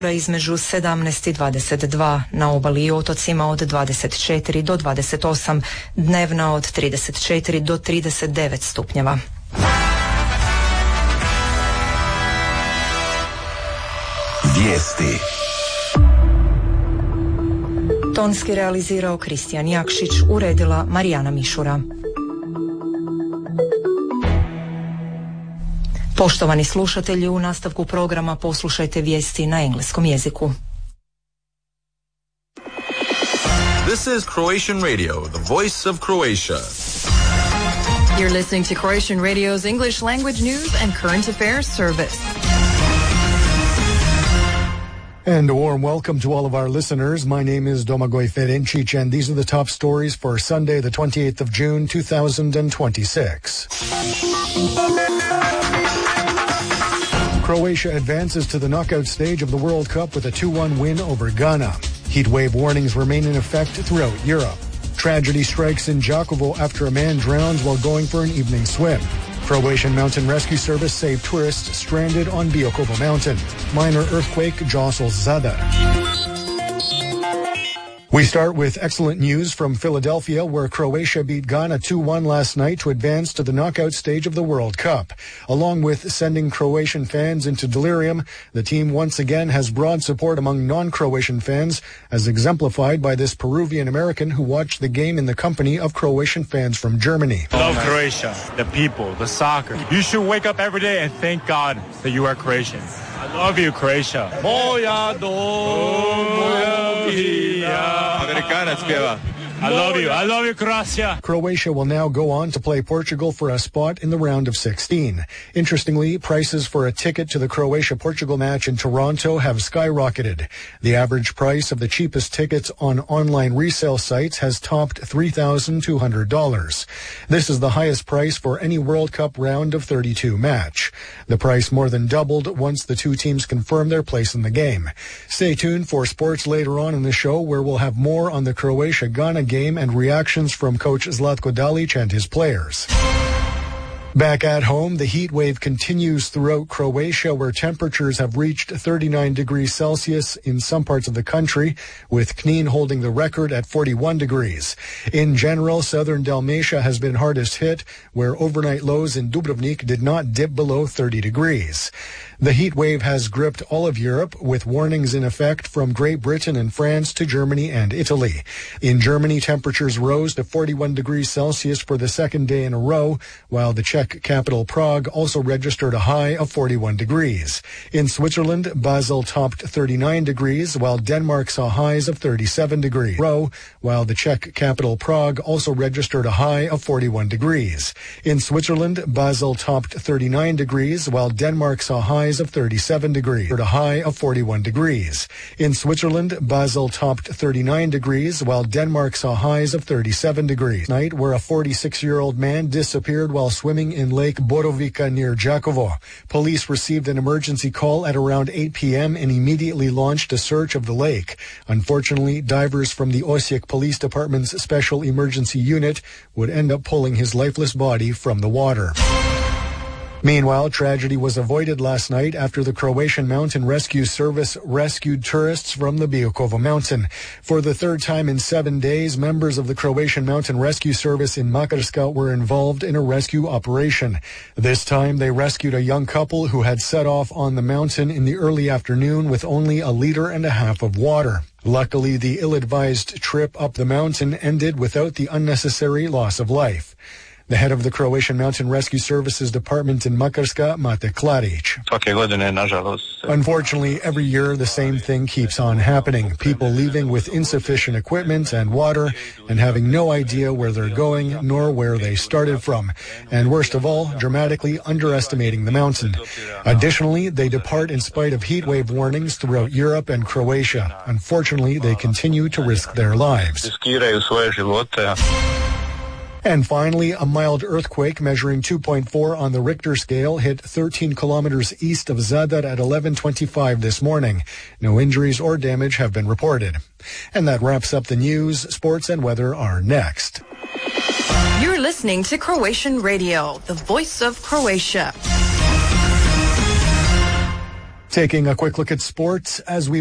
između 17 i 22, na obali i otocima od 24 do 28, dnevna od 34 do 39 stupnjeva. Vijesti. Tonski realizirao Kristijan Jakšić, uredila Marijana Mišura. Poštovani slušatelji, u nastavku programa poslušajte vijesti na engleskom jeziku. This is Croatian Radio, the voice of Croatia. You're listening to Croatian Radio's English language news and current affairs service. And a warm welcome to all of our listeners. My name is Domagoj Ferencic, and these are the top stories for Sunday, the 28th of June, 2026. Croatia advances to the knockout stage of the World Cup with a 2-1 win over Ghana. Heat wave warnings remain in effect throughout Europe. Tragedy strikes in Đakovo after a man drowns while going for an evening swim. Croatian Mountain Rescue Service saved tourists stranded on Biokovo Mountain. Minor earthquake jostles Zadar. We start with excellent news from Philadelphia, where Croatia beat Ghana 2-1 last night to advance to the knockout stage of the World Cup. Along with sending Croatian fans into delirium, the team once again has broad support among non-Croatian fans, as exemplified by this Peruvian American who watched the game in the company of Croatian fans from Germany. Love Croatia, the people, the soccer. You should wake up every day and thank God that you are Croatian. I love you, Croatia. Moja domovina. Amerikanac pjeva. I love you, Croatia. Croatia will now go on to play Portugal for a spot in the round of 16. Interestingly, prices for a ticket to the Croatia-Portugal match in Toronto have skyrocketed. The average price of the cheapest tickets on online resale sites has topped $3,200. This is the highest price for any World Cup round of 32 match. The price more than doubled once the two teams confirmed their place in the game. Stay tuned for sports later on in the show, where we'll have more on the Croatia-Ghana game and reactions from coach Zlatko Dalic and his players. Back at home, the heat wave continues throughout Croatia, where temperatures have reached 39 degrees Celsius in some parts of the country, with Knin holding the record at 41 degrees. In general, southern Dalmatia has been hardest hit, where overnight lows in Dubrovnik did not dip below 30 degrees. The heat wave has gripped all of Europe, with warnings in effect from Great Britain and France to Germany and Italy. In Germany, temperatures rose to 41 degrees Celsius for the second day in a row, while the Czech capital Prague also registered a high of 41 degrees. In Switzerland, Basel topped 39 degrees, while Denmark saw highs of 37 degrees. While the Czech capital Prague also registered a high of 41 degrees. In Switzerland, Basel topped 39 degrees, while Denmark saw highs of 37 degrees. A high of 41 degrees. In Switzerland, Basel topped 39 degrees, while Denmark saw highs of 37 degrees. Night, where a 46-year-old man disappeared while swimming in Lake Borovica near Đakovo. Police received an emergency call at around 8 p.m. and immediately launched a search of the lake. Unfortunately, divers from the Osijek Police Department's Special Emergency Unit would end up pulling his lifeless body from the water. Meanwhile, tragedy was avoided last night after the Croatian Mountain Rescue Service rescued tourists from the Biokovo Mountain. For the third time in 7 days, members of the Croatian Mountain Rescue Service in Makarska were involved in a rescue operation. This time, they rescued a young couple who had set off on the mountain in the early afternoon with only 1.5 liters of water. Luckily, the ill-advised trip up the mountain ended without the unnecessary loss of life. The head of the Croatian Mountain Rescue Services Department in Makarska, Mate Klarić. Unfortunately, every year the same thing keeps on happening. People leaving with insufficient equipment and water and having no idea where they're going nor where they started from. And worst of all, dramatically underestimating the mountain. Additionally, they depart in spite of heat wave warnings throughout Europe and Croatia. Unfortunately, they continue to risk their lives. And finally, a mild earthquake measuring 2.4 on the Richter scale hit 13 kilometers east of Zadar at 11:25 this morning. No injuries or damage have been reported. And that wraps up the news. Sports and weather are next. You're listening to Croatian Radio, the voice of Croatia. Taking a quick look at sports as we